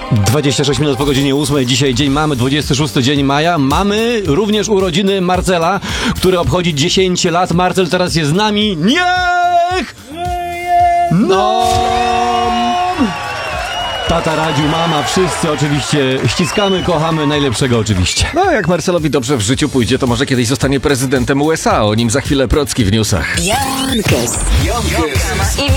26 minut po godzinie 8. Dzisiaj dzień mamy, 26 dzień maja. Mamy również urodziny Marcela, który obchodzi 10 lat. Marcel teraz jest z nami. Niech! No! Tata radził, mama, wszyscy oczywiście ściskamy, kochamy, najlepszego oczywiście. No, jak Marcelowi dobrze w życiu pójdzie, to może kiedyś zostanie prezydentem USA. O nim za chwilę Procki w newsach. Jankes.